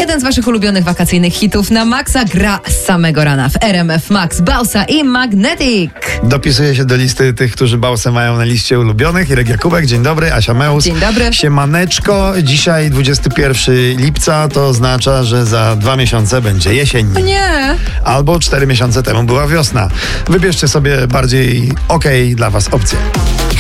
Jeden z waszych ulubionych wakacyjnych hitów na maksa gra z samego rana w RMF Max. Bausa i Magnetic. Dopisuje się do listy tych, którzy Bausę mają na liście ulubionych. Irek Jakubek, dzień dobry. Asia Meus. Dzień dobry. Siemaneczko. Dzisiaj 21 lipca, to oznacza, że za 2 miesiące będzie jesień. Nie. Albo 4 miesiące temu była wiosna. Wybierzcie sobie bardziej okej dla was opcję.